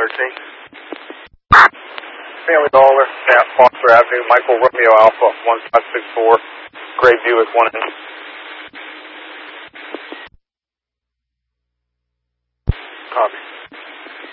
Family Dollar, Foster Avenue, Michael Romeo Alpha, 1564, Gray Buick, 1 inch.